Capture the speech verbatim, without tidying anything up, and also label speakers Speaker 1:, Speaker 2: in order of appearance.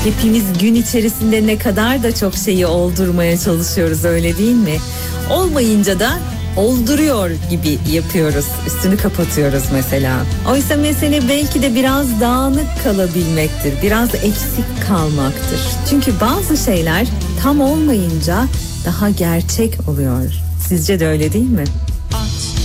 Speaker 1: Hepimiz gün içerisinde ne kadar da çok şeyi oldurmaya çalışıyoruz, öyle değil mi? Olmayınca da olduruyor gibi yapıyoruz. Üstünü kapatıyoruz mesela. Oysa mesele belki de biraz dağınık kalabilmektir. Biraz eksik kalmaktır. Çünkü bazı şeyler tam olmayınca daha gerçek oluyor. Sizce de öyle değil mi?